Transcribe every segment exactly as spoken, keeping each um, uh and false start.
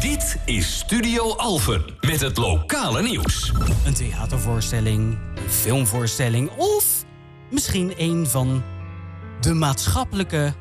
Dit is Studio Alphen met het lokale nieuws. Een theatervoorstelling, een filmvoorstelling of misschien een van de maatschappelijke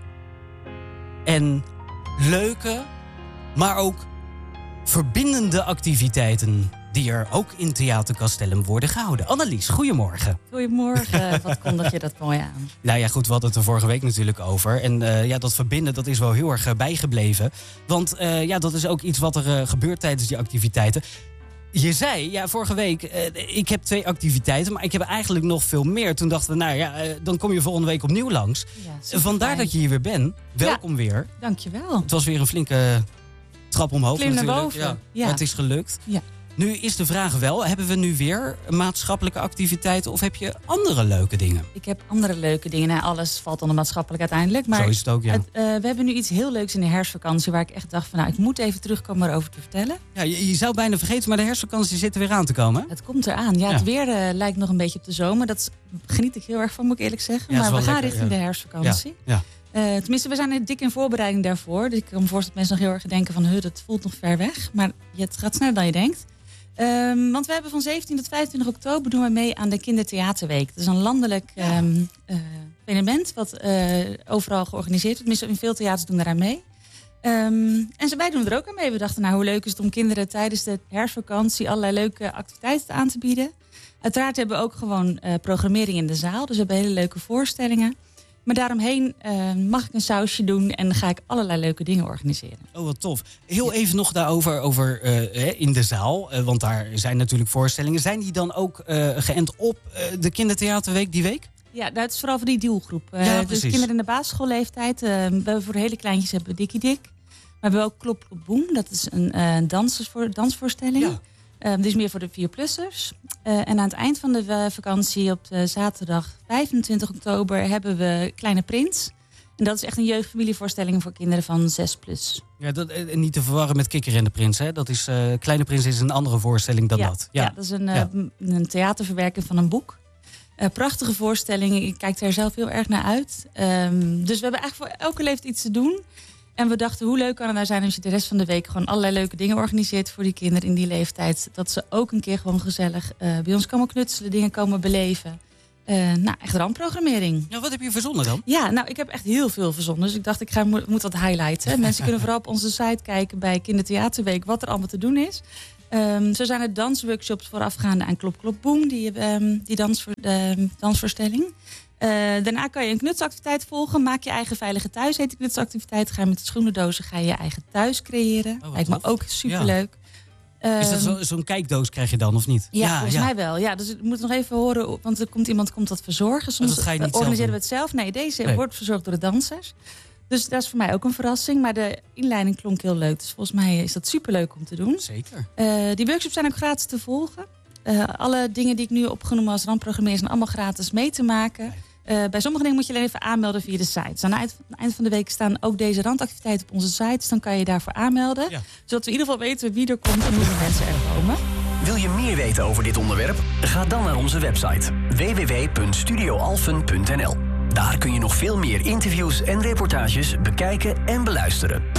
en leuke, maar ook verbindende activiteiten die er ook in Theater Castellum worden gehouden. Annelies, goedemorgen. Goedemorgen, wat kondig je dat mooi aan. Nou ja, goed, we hadden het er vorige week natuurlijk over. En uh, ja, dat verbinden, dat is wel heel erg uh, bijgebleven. Want uh, ja, dat is ook iets wat er uh, gebeurt tijdens die activiteiten. Je zei, ja, vorige week, uh, ik heb twee activiteiten, maar ik heb eigenlijk nog veel meer. Toen dachten we, nou ja, uh, dan kom je volgende week opnieuw langs. Ja, vandaar fijn. Dat je hier weer bent. Welkom ja, weer. Dankjewel. Het was weer een flinke trap omhoog. Klim naar natuurlijk. boven. Ja, ja. Het is gelukt. Ja. Nu is de vraag wel, hebben we nu weer maatschappelijke activiteiten of heb je andere leuke dingen? Ik heb andere leuke dingen. Nou, alles valt onder maatschappelijk uiteindelijk. Maar zo is het ook, ja. Het, uh, we hebben nu iets heel leuks in de herfstvakantie waar ik echt dacht van, nou, ik moet even terugkomen erover te vertellen. Ja, je, je zou bijna vergeten, maar de herfstvakantie zit er weer aan te komen. Hè? Het komt eraan. Ja, ja. Het weer uh, lijkt nog een beetje op de zomer. Dat geniet ik heel erg van, moet ik eerlijk zeggen. Ja, maar we gaan lekker, richting ja. de herfstvakantie. Ja, ja. Uh, tenminste, we zijn er dik in voorbereiding daarvoor. Dus ik kan me voorstellen dat mensen nog heel erg denken van, huh, dat voelt nog ver weg. Maar het gaat sneller dan je denkt. Um, want we hebben van zeventien tot vijfentwintig oktober doen we mee aan de Kindertheaterweek. Dat is een landelijk um, uh, evenement wat uh, overal georganiseerd wordt. Tenminste, in veel theaters doen eraan mee. Um, en wij doen er ook aan mee. We dachten, nou, hoe leuk is het om kinderen tijdens de herfstvakantie allerlei leuke activiteiten aan te bieden. Uiteraard hebben we ook gewoon uh, programmering in de zaal. Dus we hebben hele leuke voorstellingen. Maar daaromheen uh, mag ik een sausje doen en dan ga ik allerlei leuke dingen organiseren. Oh, wat tof. Heel even nog daarover over, uh, in de zaal. Uh, want daar zijn natuurlijk voorstellingen. Zijn die dan ook uh, geënt op uh, de Kindertheaterweek die week? Ja, dat is vooral voor die doelgroep. Uh, ja, dus precies. kinderen in de basisschoolleeftijd. Uh, we hebben voor de hele kleintjes hebben we Dikkie Dik. Maar we hebben ook Klop Klop Boem. Dat is een uh, dansvoor, dansvoorstelling. Ja. Uh, dit is meer voor de vierplussers. Uh, en aan het eind van de uh, vakantie op de zaterdag vijfentwintig oktober hebben we Kleine Prins. En dat is echt een jeugdfamilievoorstelling voor kinderen van zes plus. Ja, dat, en niet te verwarren met Kikker en de Prins. Hè? Dat is, uh, Kleine Prins is een andere voorstelling dan ja, dat. Ja. ja, dat is een, uh, ja. een theaterverwerking van een boek. Uh, prachtige voorstelling. Ik kijk er zelf heel erg naar uit. Um, dus we hebben eigenlijk voor elke leeftijd iets te doen. En we dachten, hoe leuk kan het nou zijn als je de rest van de week gewoon allerlei leuke dingen organiseert voor die kinderen in die leeftijd. Dat ze ook een keer gewoon gezellig uh, bij ons komen knutselen, dingen komen beleven. Uh, nou, echt randprogrammering. Ja, wat heb je verzonnen dan? Ja, nou, ik heb echt heel veel verzonnen. Dus ik dacht, ik ga, moet wat highlighten. Mensen kunnen vooral op onze site kijken bij Kindertheaterweek wat er allemaal te doen is. Um, zo zijn er dansworkshops voorafgaande aan Klop Klop Boem, die, um, die dansvoor, uh, dansvoorstelling. Uh, daarna kan je een knutsactiviteit volgen. Maak je eigen veilige thuis, heet die knutsactiviteit. Ga je met de schoenendozen ga je je eigen thuis creëren. Oh, lijkt me ook superleuk. Ja. Is dat zo, zo'n kijkdoos krijg je dan of niet? Ja, ja volgens ja. mij wel. Ja, dus ik moet nog even horen, want er komt iemand komt dat verzorgen. Soms dat ga je niet organiseren we het zelf. Nee, deze nee. wordt verzorgd door de dansers. Dus dat is voor mij ook een verrassing. Maar de inleiding klonk heel leuk. Dus volgens mij is dat superleuk om te doen. Zeker. Uh, die workshops zijn ook gratis te volgen. Uh, alle dingen die ik nu opgenomen als randprogrammeren zijn allemaal gratis mee te maken. Uh, bij sommige dingen moet je alleen even aanmelden via de site. Dus aan het eind, aan het eind van de week staan ook deze randactiviteiten op onze site. Dus dan kan je daarvoor aanmelden. Ja. Zodat we in ieder geval weten wie er komt en hoeveel mensen er komen. Wil je meer weten over dit onderwerp? Ga dan naar onze website w w w punt studio alphen punt n l. Daar kun je nog veel meer interviews en reportages bekijken en beluisteren.